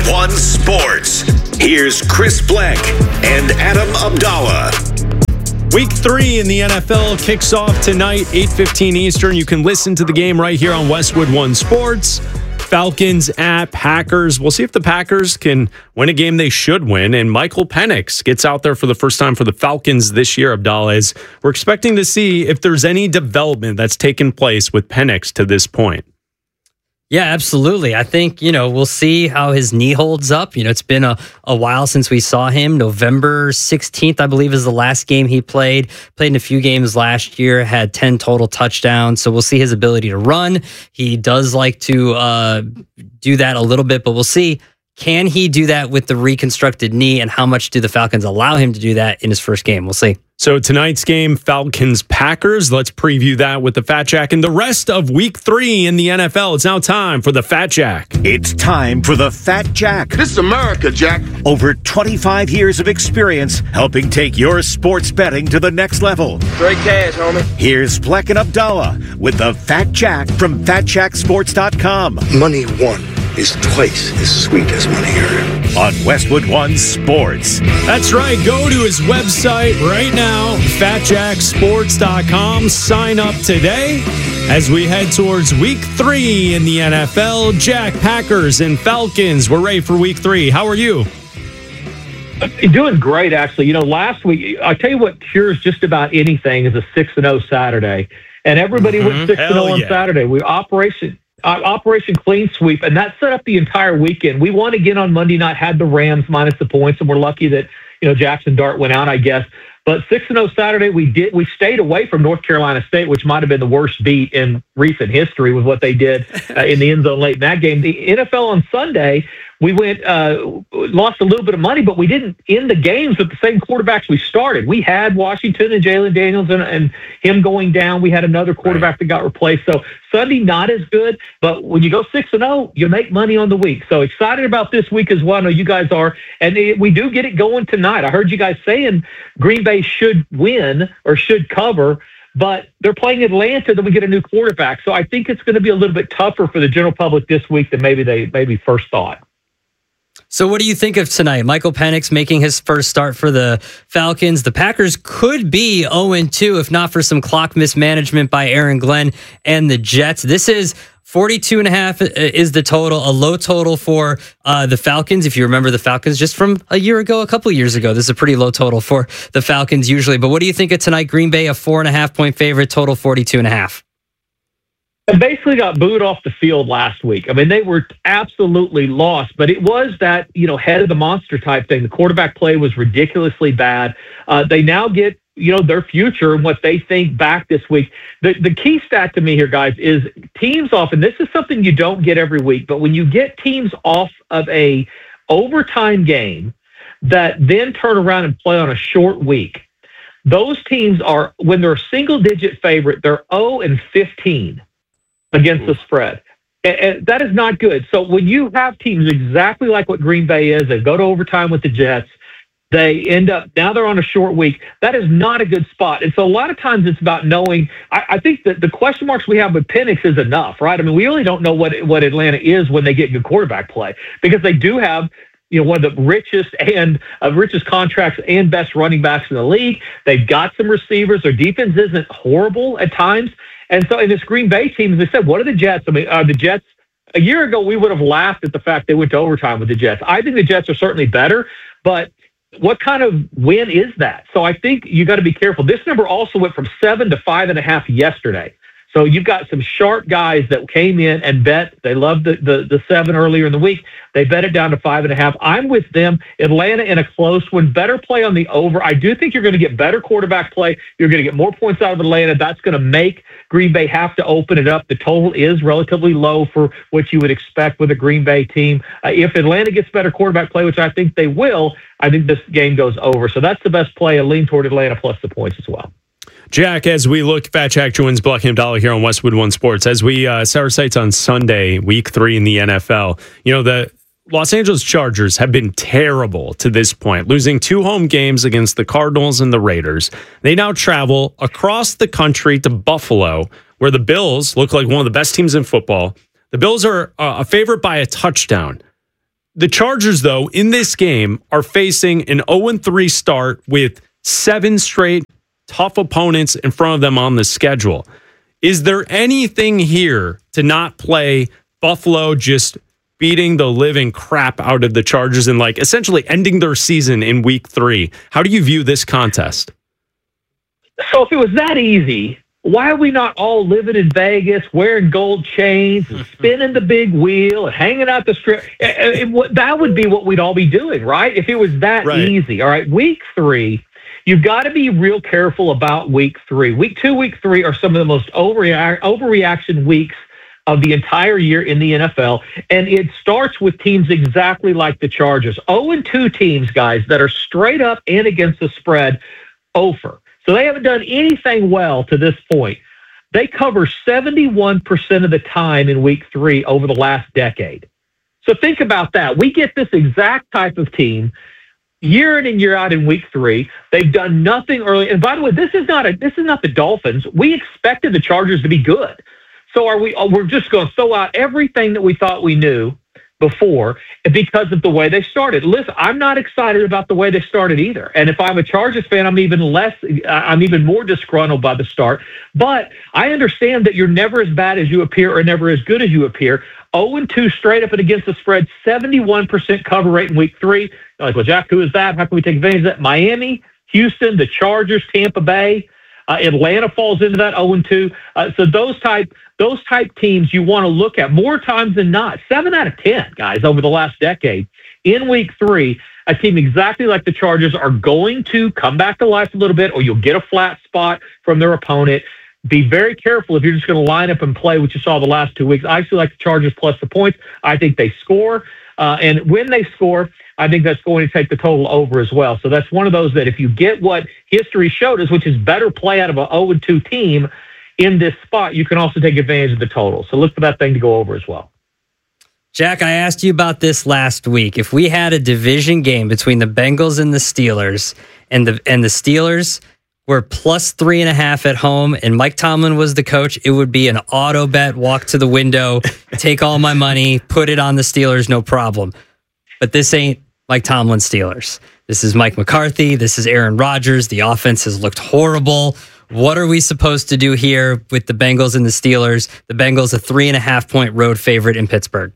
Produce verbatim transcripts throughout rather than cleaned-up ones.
One Sports. Here's Chris Bleck and Adam Abdallah. Week three in the N F L kicks off tonight, eight fifteen Eastern. You can listen to the game right here on Westwood One Sports. Falcons at Packers. We'll see if the Packers can win a game they should win. And Michael Penix gets out there for the first time for the Falcons this year, Abdallah. Is we're expecting to see if there's any development that's taken place with Penix to this point. Yeah, absolutely. I think, you know, we'll see how his knee holds up. You know, it's been a, a while since we saw him. November sixteenth, I believe, is the last game he played. Played in a few games last year, had ten total touchdowns. So we'll see his ability to run. He does like to uh, do that a little bit, but we'll see. Can he do that with the reconstructed knee, and how much do the Falcons allow him to do that in his first game? We'll see. So tonight's game, Falcons-Packers. Let's preview that with the Fat Jack and the rest of week three in the N F L. It's now time for the Fat Jack. It's time for the Fat Jack. This is America, Jack. Over twenty-five years of experience helping take your sports betting to the next level. Straight cash, homie. Here's Bleck and Abdallah with the Fat Jack from fat jack sports dot com. Money won is twice as sweet as money earned. On Westwood One Sports. That's right. Go to his website right now, fat jack sports dot com. Sign up today as we head towards week three in the N F L. Jack, Packers and Falcons. We're ready for week three. How are you? You're doing great, actually. You know, last week, I tell you what cures just about anything is a six and oh Saturday. And everybody mm-hmm. went six and oh on yeah. Saturday. We Operation... Uh, Operation Clean Sweep, and that set up the entire weekend. We won again on Monday night, had the Rams minus the points, and we're lucky that, you know, Jackson Dart went out, I guess. But six and oh Saturday, we did we stayed away from North Carolina State, which might have been the worst beat in recent history with what they did uh, in the end zone late in that game. The N F L on Sunday, we went uh, lost a little bit of money, but we didn't end the games with the same quarterbacks we started. We had Washington and Jalen Daniels and, and him going down. We had another quarterback right. that got replaced. So Sunday, not as good, but when you go six and oh, you make money on the week. So excited about this week as well. I know you guys are, and it, we do get it going tonight. I heard you guys saying Green Bay should win or should cover, but they're playing Atlanta, then we get a new quarterback. So I think it's going to be a little bit tougher for the general public this week than maybe they maybe first thought. So what do you think of tonight? Michael Penix making his first start for the Falcons. The Packers could be oh and two if not for some clock mismanagement by Aaron Glenn and the Jets. This is forty-two and a half is the total, a low total for uh, the Falcons. If you remember the Falcons just from a year ago, a couple years ago, this is a pretty low total for the Falcons usually. But what do you think of tonight? Green Bay, a four and a half point favorite, total forty-two and a half. And basically got booed off the field last week. I mean, they were absolutely lost, but it was that, you know, head of the monster type thing. The quarterback play was ridiculously bad. Uh, they now get, you know, their future and what they think back this week. The the key stat to me here, guys, is teams off, and this is something you don't get every week, but when you get teams off of a overtime game that then turn around and play on a short week, those teams are, when they're a single-digit favorite, they're oh and fifteen. Against the spread. And, and that is not good. So when you have teams exactly like what Green Bay is, they go to overtime with the Jets, they end up, now they're on a short week, that is not a good spot. And so a lot of times it's about knowing, I, I think that the question marks we have with Penix is enough, right? I mean, we really don't know what, what Atlanta is when they get good quarterback play, because they do have, you know, one of the richest and uh, richest contracts and best running backs in the league. They've got some receivers. Their defense isn't horrible at times. And so in this Green Bay team, as they said, what are the Jets? I mean, uh, the Jets, a year ago, we would have laughed at the fact they went to overtime with the Jets. I think the Jets are certainly better, but what kind of win is that? So I think you got to be careful. This number also went from seven to five and a half yesterday. So you've got some sharp guys that came in and bet. They loved the, the, the seven earlier in the week. They bet it down to five and a half. I'm with them. Atlanta in a close one. Better play on the over. I do think you're going to get better quarterback play. You're going to get more points out of Atlanta. That's going to make Green Bay have to open it up. The total is relatively low for what you would expect with a Green Bay team. Uh, if Atlanta gets better quarterback play, which I think they will, I think this game goes over. So that's the best play. A lean toward Atlanta plus the points as well. Jack, as we look, Fat Jack joins Bleck and Abdallah here on Westwood One Sports. As we uh, set our sights on Sunday, week three in the N F L, you know, the Los Angeles Chargers have been terrible to this point, losing two home games against the Cardinals and the Raiders. They now travel across the country to Buffalo, where the Bills look like one of the best teams in football. The Bills are uh, a favorite by a touchdown. The Chargers, though, in this game are facing an oh and three start with seven straight tough opponents in front of them on the schedule. Is there anything here to not play Buffalo just beating the living crap out of the Chargers and like essentially ending their season in week three? How do you view this contest? So if it was that easy, why are we not all living in Vegas, wearing gold chains, and spinning the big wheel, and hanging out the strip? It, it, that would be what we'd all be doing, right? If it was that right. easy. All right, week three, you've got to be real careful about week three. Week two, week three are some of the most overreact, overreaction weeks of the entire year in the N F L, and it starts with teams exactly like the Chargers. oh and two teams, guys, that are straight up and against the spread over. So they haven't done anything well to this point. They cover seventy-one percent of the time in week three over the last decade. So think about that. We get this exact type of team year in and year out in week three. They've done nothing early. And by the way, this is not a, this is not the Dolphins. We expected the Chargers to be good. So are we, we're just going to throw out everything that we thought we knew before because of the way they started. Listen, I'm not excited about the way they started either. And if I'm a Chargers fan, I'm even less, I'm even more disgruntled by the start. But I understand that you're never as bad as you appear or never as good as you appear. oh and two straight up and against the spread, seventy-one percent cover rate in week three. You're like, well, Jack, who is that? How can we take advantage of that? Miami, Houston, the Chargers, Tampa Bay. Uh, Atlanta falls into that oh and two. Uh, so those type those type teams you want to look at more times than not. Seven out of ten, guys, over the last decade. In week three, a team exactly like the Chargers are going to come back to life a little bit, or you'll get a flat spot from their opponent. Be very careful if you're just going to line up and play what you saw the last two weeks. I actually like the Chargers plus the points. I think they score. Uh, and when they score, I think that's going to take the total over as well. So that's one of those that if you get what history showed us, which is better play out of an oh and two team in this spot, you can also take advantage of the total. So look for that thing to go over as well. Jack, I asked you about this last week. If we had a division game between the Bengals and the Steelers, and the and the Steelers were plus three and a half at home, and Mike Tomlin was the coach, it would be an auto bet, walk to the window, take all my money, put it on the Steelers, no problem. But this ain't Mike Tomlin Steelers. This is Mike McCarthy. This is Aaron Rodgers. The offense has looked horrible. What are we supposed to do here with the Bengals and the Steelers? The Bengals a three and a half point road favorite in Pittsburgh.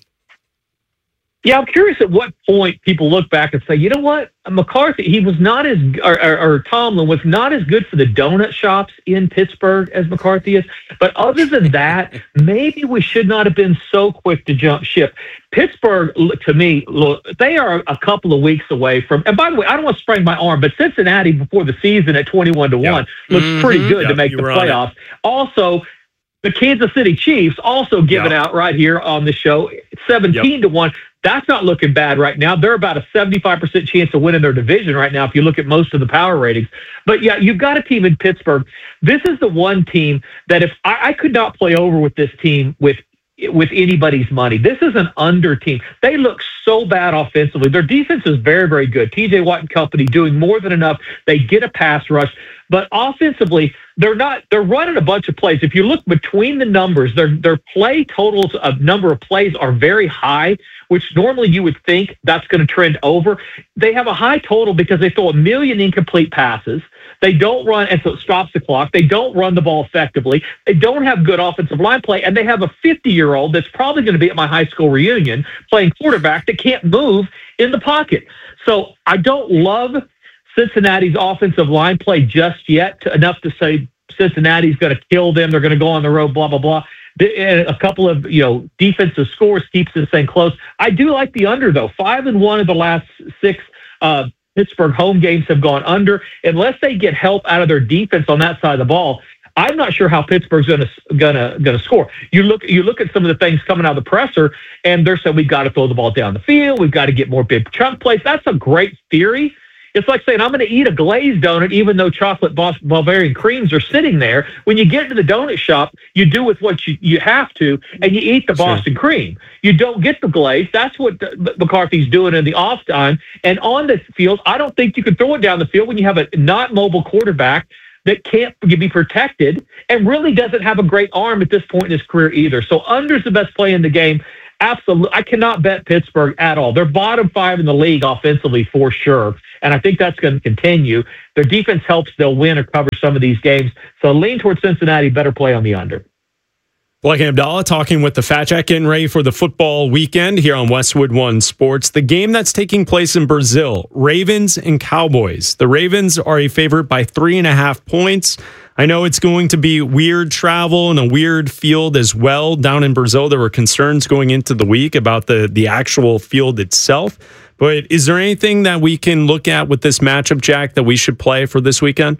Yeah, I'm curious at what point people look back and say, you know what, McCarthy, he was not as, or, or, or Tomlin was not as good for the donut shops in Pittsburgh as McCarthy is. But other than that, maybe we should not have been so quick to jump ship. Pittsburgh, to me, look, they are a couple of weeks away from, and by the way, I don't want to sprain my arm, but Cincinnati before the season at twenty-one to one looks mm-hmm. pretty good yep, to make the playoffs. Also, the Kansas City Chiefs also giving yep. out right here on the show, seventeen yep. to one. That's not looking bad right now. They're about a seventy-five percent chance of winning their division right now if you look at most of the power ratings. But, yeah, you've got a team in Pittsburgh. This is the one team that if I, I could not play over with this team with with anybody's money. This is an under team. They look so bad offensively. Their defense is very, very good. T J Watt and company doing more than enough. They get a pass rush. But offensively, they're not, they're running a bunch of plays. If you look between the numbers, their their play totals of number of plays are very high, which normally you would think that's going to trend over. They have a high total because they throw a million incomplete passes. They don't run, and so it stops the clock. They don't run the ball effectively. They don't have good offensive line play, and they have a fifty-year-old that's probably going to be at my high school reunion playing quarterback that can't move in the pocket. So I don't love Cincinnati's offensive line play just yet, to, enough to say Cincinnati's going to kill them. They're going to go on the road, blah, blah, blah. And a couple of, you know, defensive scores keeps this thing close. I do like the under, though. Five and one of the last six uh, Pittsburgh home games have gone under. Unless they get help out of their defense on that side of the ball, I'm not sure how Pittsburgh's going to gonna gonna score. You look you look at some of the things coming out of the presser, and they're saying we've got to throw the ball down the field. We've got to get more big chunk plays. That's a great theory. It's like saying, I'm going to eat a glazed donut even though chocolate Bavarian creams are sitting there. When you get into the donut shop, you do with what you, you have to, and you eat the Boston sure. cream. You don't get the glaze. That's what McCarthy's doing in the off time. And on the field, I don't think you can throw it down the field when you have a not mobile quarterback that can't be protected and really doesn't have a great arm at this point in his career either. So under's the best play in the game. absolutely, I cannot bet Pittsburgh at all. They're bottom five in the league offensively for sure, and I think that's going to continue. Their defense helps; they'll win or cover some of these games. So lean towards Cincinnati. Better play on the under. Blake Abdallah talking with the Fat Jack, getting ready for the football weekend here on Westwood One Sports. The game that's taking place in Brazil, Ravens and Cowboys. The Ravens are a favorite by three and a half points. I know it's going to be weird travel and a weird field as well. Down in Brazil, there were concerns going into the week about the, the actual field itself. But is there anything that we can look at with this matchup, Jack, that we should play for this weekend?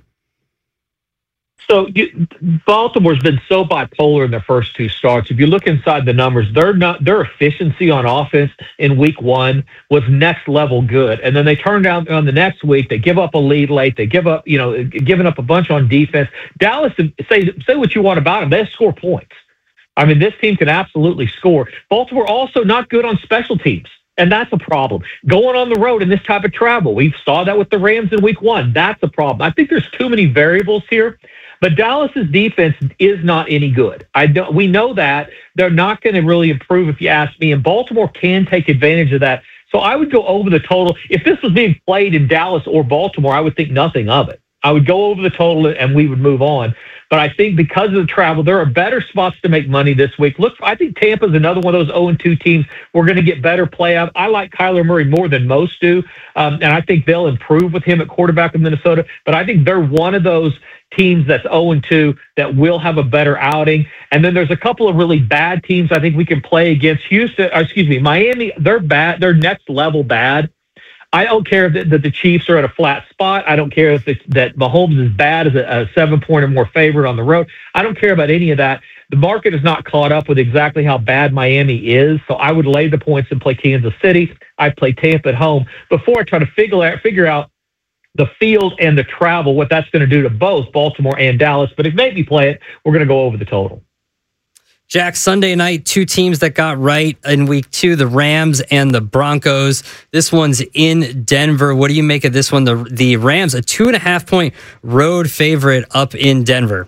So you, Baltimore's been so bipolar in their first two starts. If you look inside the numbers, they're not their efficiency on offense in week one was next level good, and then they turned down on the next week. They give up a lead late. They give up, you know, giving up a bunch on defense. Dallas, say say what you want about them, they score points. I mean, this team can absolutely score. Baltimore also not good on special teams. And that's a problem. Going on the road in this type of travel, we saw that with the Rams in week one. That's a problem. I think there's too many variables here. But Dallas's defense is not any good. I don't. We know that they're not going to really improve, if you ask me. And Baltimore can take advantage of that. So I would go over the total. If this was being played in Dallas or Baltimore, I would think nothing of it. I would go over the total and we would move on. But I think because of the travel, there are better spots to make money this week. Look, I think Tampa's another one of those oh and two teams. We're going to get better play out. I like Kyler Murray more than most do, um, and I think they'll improve with him at quarterback in Minnesota. But I think they're one of those teams that's oh and two that will have a better outing. And then there's a couple of really bad teams I think we can play against. Houston, or excuse me, Miami, they're bad. They're next level bad. I don't care that, that the Chiefs are at a flat spot. I don't care if the, that Mahomes is bad as a, a seven-point or more favorite on the road. I don't care about any of that. The market is not caught up with exactly how bad Miami is, so I would lay the points and play Kansas City. I'd play Tampa at home before I try to figure out, figure out the field and the travel, what that's going to do to both Baltimore and Dallas. But if you make me play it, we're going to go over the total. Jack, Sunday night, two teams that got right in week two, the Rams and the Broncos. This one's in Denver. What do you make of this one? The the Rams, a two and a half point road favorite up in Denver.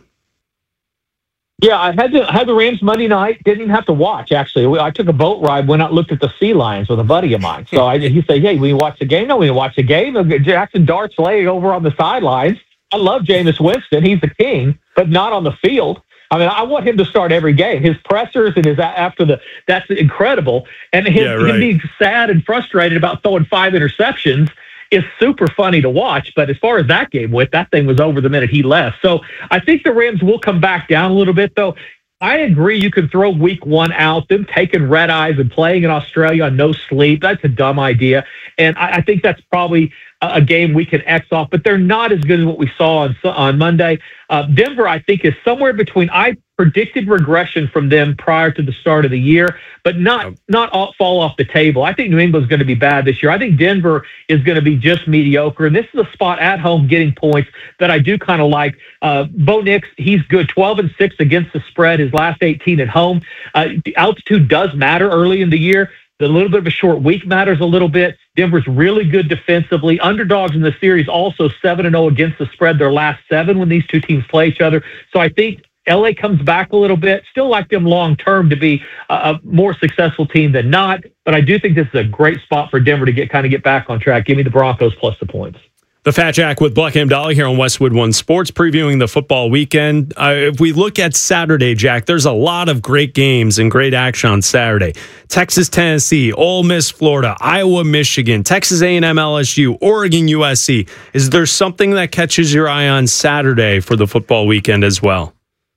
Yeah, I had the, I had the Rams Monday night. Didn't even have to watch, actually. I took a boat ride, went out and looked at the Sea Lions with a buddy of mine. So I, he said, hey, we watch the game? No, we didn't watch the game. Jackson Dart's laying over on the sidelines. I love Jameis Winston. He's the king, but not on the field. I mean, I want him to start every game. His pressers and his after the that's incredible. And him, yeah, right. him being sad and frustrated about throwing five interceptions is super funny to watch. But as far as that game went, that thing was over the minute he left. So I think the Rams will come back down a little bit, though. I agree you can throw week one out. Them taking red eyes and playing in Australia on no sleep, that's a dumb idea. And I, I think that's probably a, a game we can X off, but they're not as good as what we saw on, on Monday. Uh, Denver, I think, is somewhere between – I predicted regression from them prior to the start of the year, but not not all, fall off the table. I think New England's going to be bad this year. I think Denver is going to be just mediocre, and this is a spot at home getting points that I do kind of like. Uh, Bo Nix, he's good, twelve and six against the spread, his last eighteen at home. Uh, the altitude does matter early in the year. The little bit of a short week matters a little bit. Denver's really good defensively. Underdogs in the series also seven and oh against the spread their last seven when these two teams play each other. So I think L A comes back a little bit. Still like them long-term to be a, a more successful team than not. But I do think this is a great spot for Denver to get kind of get back on track. Give me the Broncos plus the points. The Fat Jack with Blake Abdallah here on Westwood One Sports, previewing the football weekend. Uh, if we look at Saturday, Jack, there's a lot of great games and great action on Saturday. Texas, Tennessee, Ole Miss, Florida, Iowa, Michigan, Texas A and M, L S U, Oregon, U S C. Is there something that catches your eye on Saturday for the football weekend as well?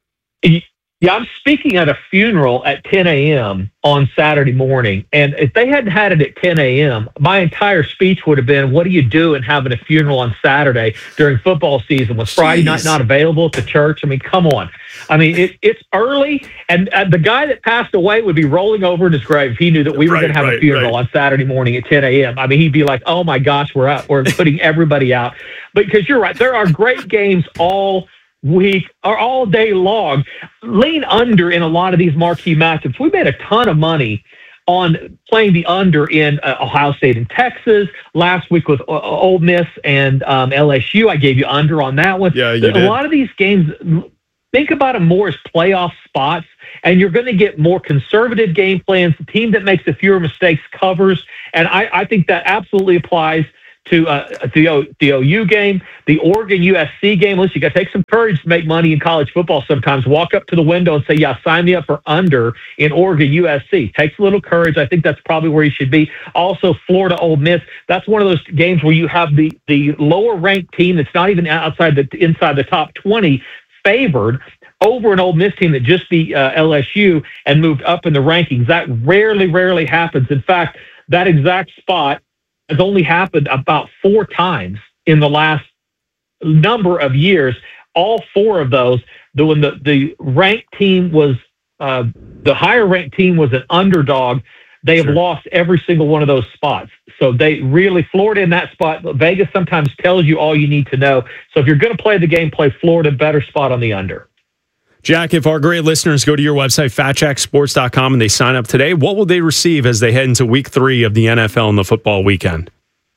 Yeah, I'm speaking at a funeral at ten a.m. on Saturday morning. And if they hadn't had it at ten a.m., my entire speech would have been, what do you do in having a funeral on Saturday during football season? Was Friday night not available at the church? I mean, come on. I mean, it, it's early, and uh, the guy that passed away would be rolling over in his grave if he knew that we were right, going to have right, a funeral right. on Saturday morning at ten a.m. I mean, he'd be like, oh, my gosh, we're out. We're putting everybody out. But because you're right, there are great games all week or all day long. Lean under in a lot of these marquee matchups. We made a ton of money on playing the under in uh, Ohio State and Texas. Last week with uh, Ole Miss and um, L S U, I gave you under on that one. Yeah, you a did. lot of these games, think about them more as playoff spots, and you're going to get more conservative game plans. The team that makes the fewer mistakes covers, and I, I think that absolutely applies to uh, the, o, the O U game, the Oregon U S C game. Listen, you got to take some courage to make money in college football sometimes. Walk up to the window and say, yeah, sign me up for under in Oregon U S C. Takes a little courage. I think that's probably where you should be. Also, Florida Ole Miss. That's one of those games where you have the, the lower ranked team that's not even outside the inside the top twenty favored over an Ole Miss team that just beat uh, L S U and moved up in the rankings. That rarely, rarely happens. In fact, that exact spot has only happened about four times in the last number of years. All four of those, the when the, the ranked team was uh, the higher ranked team was an underdog, they have sure. lost every single one of those spots. So they really, Florida in that spot, Vegas sometimes tells you all you need to know. So if you're going to play the game, play Florida, better spot on the under. Jack, if our great listeners go to your website, fat jack sports dot com, and they sign up today, what will they receive as they head into week three of the N F L and the football weekend?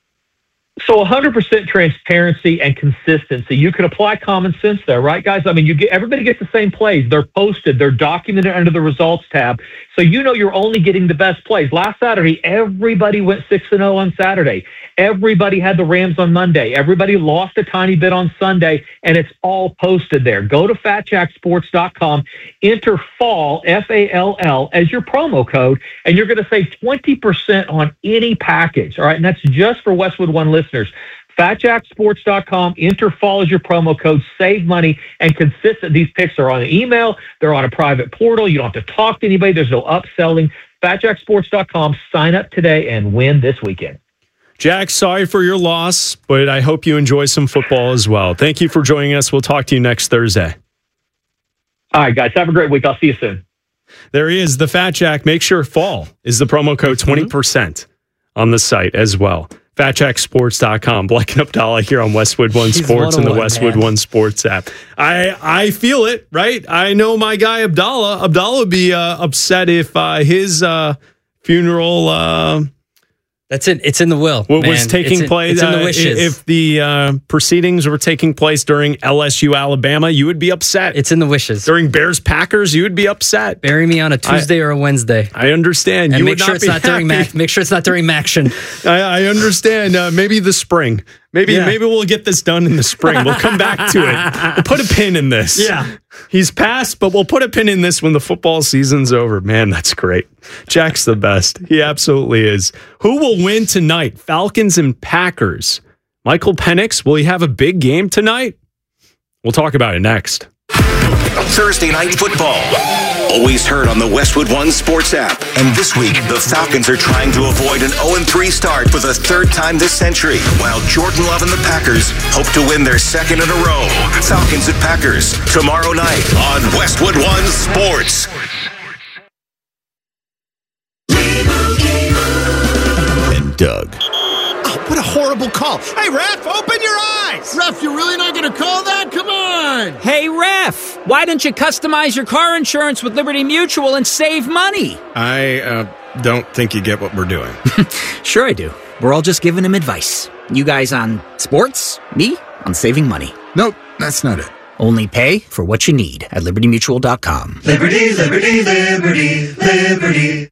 So one hundred percent transparency and consistency. You can apply common sense there, right, guys? I mean, you get everybody gets the same plays. They're posted. They're documented under the results tab. So you know you're only getting the best plays. Last Saturday, everybody went six and oh on Saturday. Everybody had the Rams on Monday. Everybody lost a tiny bit on Sunday, and it's all posted there. Go to fat jack sports dot com, enter FALL, F A L L, as your promo code, and you're going to save twenty percent on any package, all right? And that's just for Westwood One listeners. fat jack sports dot com, enter FALL as your promo code, save money, and consistent. These picks are on an email. They're on a private portal. You don't have to talk to anybody. There's no upselling. fat jack sports dot com, sign up today and win this weekend. Jack, sorry for your loss, but I hope you enjoy some football as well. Thank you for joining us. We'll talk to you next Thursday. All right, guys. Have a great week. I'll see you soon. There he is, the Fat Jack. Make sure FALL is the promo code, twenty percent on the site as well. fat jack sports dot com. Black and Abdallah here on Westwood One He's Sports and the one Westwood man. One Sports app. I I feel it, right? I know my guy Abdallah. Abdallah would be uh, upset if uh, his uh, funeral... Uh, That's it. It's in the will. What man. was taking it's in, place? It's in the uh, wishes. If the uh, proceedings were taking place during L S U Alabama, you would be upset. It's in the wishes. During Bears Packers, you would be upset. Bury me on a Tuesday I, or a Wednesday. I understand. And you make would sure not it's be not during Mac. Make sure it's not during Maction. I, I understand. Uh, maybe the spring. Maybe Yeah. maybe we'll get this done in the spring. We'll come back to it. We'll put a pin in this. Yeah. He's passed, but we'll put a pin in this when the football season's over. Man, that's great. Jack's the best. He absolutely is. Who will win tonight? Falcons and Packers. Michael Penix, will he have a big game tonight? We'll talk about it next. Thursday Night Football. Always heard on the Westwood One Sports app. And this week, the Falcons are trying to avoid an oh and three start for the third time this century, while Jordan Love and the Packers hope to win their second in a row. Falcons and Packers, tomorrow night on Westwood One Sports. And Doug. Oh, what a horrible call. Hey, ref, open your eyes. Ref, you're really not going to call that? Come on. Hey, ref, why don't you customize your car insurance with Liberty Mutual and save money? I uh, don't think you get what we're doing. Sure I do. We're all just giving him advice. You guys on sports, me on saving money. Nope, that's not it. Only pay for what you need at liberty mutual dot com. Liberty, liberty, liberty, liberty.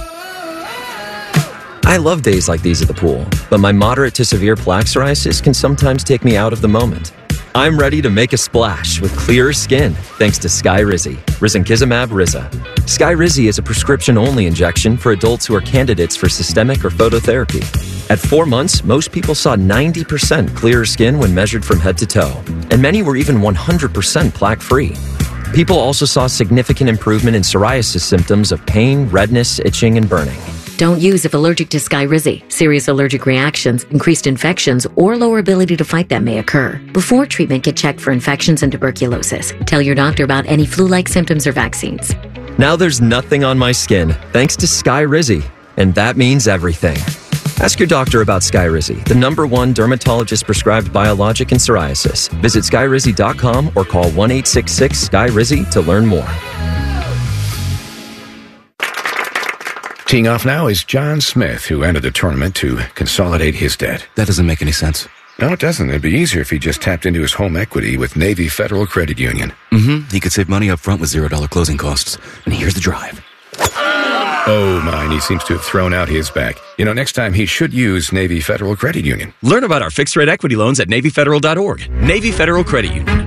I love days like these at the pool, but my moderate to severe plaque psoriasis can sometimes take me out of the moment. I'm ready to make a splash with clearer skin thanks to Skyrizi, risankizumab Riza. Skyrizi is a prescription-only injection for adults who are candidates for systemic or phototherapy. At four months, most people saw ninety percent clearer skin when measured from head to toe, and many were even one hundred percent plaque-free. People also saw significant improvement in psoriasis symptoms of pain, redness, itching, and burning. Don't use if allergic to Skyrizi. Serious allergic reactions, increased infections, or lower ability to fight them may occur. Before treatment, get checked for infections and tuberculosis. Tell your doctor about any flu-like symptoms or vaccines. Now there's nothing on my skin thanks to Skyrizi, and that means everything. Ask your doctor about Skyrizi, the number one dermatologist-prescribed biologic in psoriasis. Visit skyrizi dot com or call one eight six six S K Y R I Z I to learn more. Teeing off now is John Smith, who entered the tournament to consolidate his debt. That doesn't make any sense. No, it doesn't. It'd be easier if he just tapped into his home equity with Navy Federal Credit Union. Mm-hmm. He could save money up front with zero dollar closing costs. And here's the drive. Oh, mine. He seems to have thrown out his back. You know, next time he should use Navy Federal Credit Union. Learn about our fixed-rate equity loans at Navy Federal dot org. Navy Federal Credit Union.